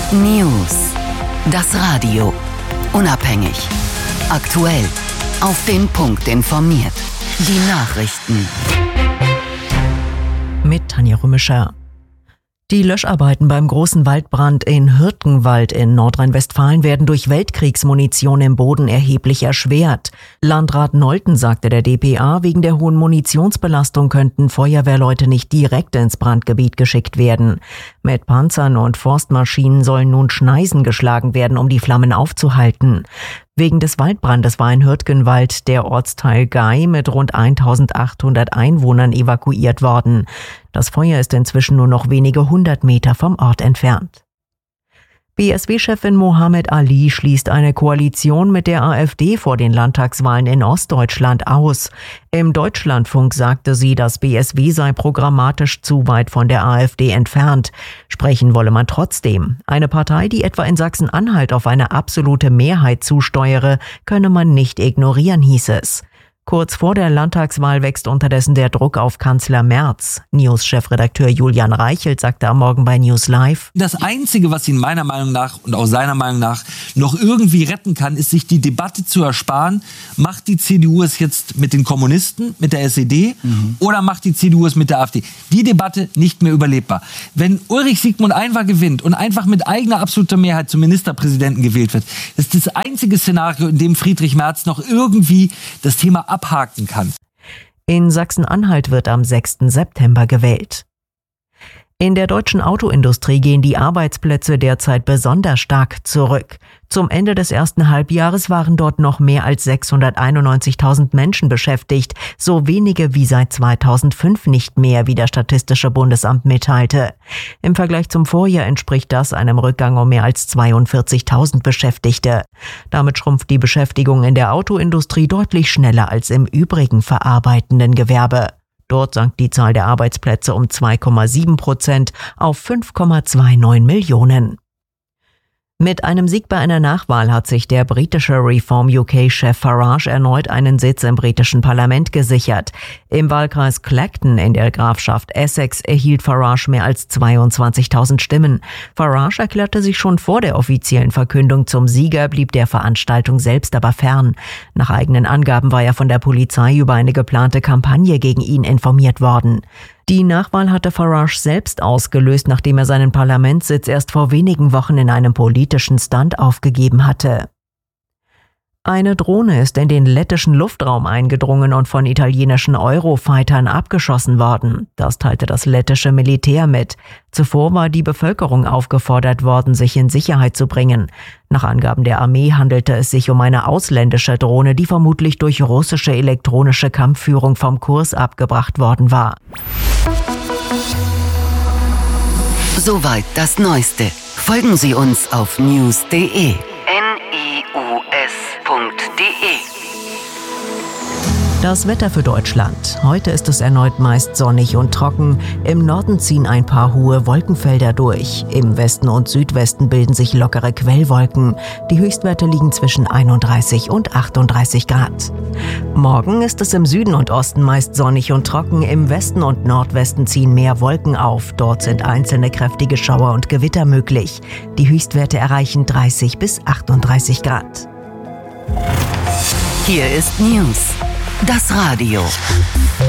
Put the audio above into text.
News. Das Radio. Unabhängig. Aktuell. Auf den Punkt informiert. Die Nachrichten. Mit Tanja Rümischer. Die Löscharbeiten beim großen Waldbrand in Hürtgenwald in Nordrhein-Westfalen werden durch Weltkriegsmunition im Boden erheblich erschwert. Landrat Nolten sagte der dpa, wegen der hohen Munitionsbelastung könnten Feuerwehrleute nicht direkt ins Brandgebiet geschickt werden. Mit Panzern und Forstmaschinen sollen nun Schneisen geschlagen werden, um die Flammen aufzuhalten. Wegen des Waldbrandes war in Hürtgenwald der Ortsteil Gay mit rund 1800 Einwohnern evakuiert worden. Das Feuer ist inzwischen nur noch wenige 100 Meter vom Ort entfernt. BSW-Chefin Mohammed Ali schließt eine Koalition mit der AfD vor den Landtagswahlen in Ostdeutschland aus. Im Deutschlandfunk sagte sie, das BSW sei programmatisch zu weit von der AfD entfernt. Sprechen wolle man trotzdem. Eine Partei, die etwa in Sachsen-Anhalt auf eine absolute Mehrheit zusteuere, könne man nicht ignorieren, hieß es. Kurz vor der Landtagswahl wächst unterdessen der Druck auf Kanzler Merz. News-Chefredakteur Julian Reichelt sagte am Morgen bei News Live: Das Einzige, was ihn meiner Meinung nach und auch seiner Meinung nach noch irgendwie retten kann, ist, sich die Debatte zu ersparen. Macht die CDU es jetzt mit den Kommunisten, mit der SED oder macht die CDU es mit der AfD? Die Debatte nicht mehr überlebbar. Wenn Ulrich Sigmund Einwahl gewinnt und einfach mit eigener absoluter Mehrheit zum Ministerpräsidenten gewählt wird, ist das einzige Szenario, in dem Friedrich Merz noch irgendwie das Thema abhaken kann. In Sachsen-Anhalt wird am 6. September gewählt. In der deutschen Autoindustrie gehen die Arbeitsplätze derzeit besonders stark zurück. Zum Ende des ersten Halbjahres waren dort noch mehr als 691.000 Menschen beschäftigt, so wenige wie seit 2005 nicht mehr, wie das Statistische Bundesamt mitteilte. Im Vergleich zum Vorjahr entspricht das einem Rückgang um mehr als 42.000 Beschäftigte. Damit schrumpft die Beschäftigung in der Autoindustrie deutlich schneller als im übrigen verarbeitenden Gewerbe. Dort sank die Zahl der Arbeitsplätze um 2,7% auf 5,29 Millionen. Mit einem Sieg bei einer Nachwahl hat sich der britische Reform-UK-Chef Farage erneut einen Sitz im britischen Parlament gesichert. Im Wahlkreis Clacton in der Grafschaft Essex erhielt Farage mehr als 22.000 Stimmen. Farage erklärte sich schon vor der offiziellen Verkündung zum Sieger, blieb der Veranstaltung selbst aber fern. Nach eigenen Angaben war er von der Polizei über eine geplante Kampagne gegen ihn informiert worden. Die Nachwahl hatte Farage selbst ausgelöst, nachdem er seinen Parlamentssitz erst vor wenigen Wochen in einem politischen Stunt aufgegeben hatte. Eine Drohne ist in den lettischen Luftraum eingedrungen und von italienischen Eurofightern abgeschossen worden. Das teilte das lettische Militär mit. Zuvor war die Bevölkerung aufgefordert worden, sich in Sicherheit zu bringen. Nach Angaben der Armee handelte es sich um eine ausländische Drohne, die vermutlich durch russische elektronische Kampfführung vom Kurs abgebracht worden war. Soweit das Neueste. Folgen Sie uns auf news.de. Das Wetter für Deutschland. Heute ist es erneut meist sonnig und trocken. Im Norden ziehen ein paar hohe Wolkenfelder durch. Im Westen und Südwesten bilden sich lockere Quellwolken. Die Höchstwerte liegen zwischen 31 und 38 Grad. Morgen ist es im Süden und Osten meist sonnig und trocken. Im Westen und Nordwesten ziehen mehr Wolken auf. Dort sind einzelne kräftige Schauer und Gewitter möglich. Die Höchstwerte erreichen 30 bis 38 Grad. Hier ist News. Das Radio.